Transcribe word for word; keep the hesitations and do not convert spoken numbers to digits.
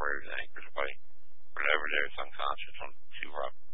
Braves and Anchors play whenever there's unconscious on two rock.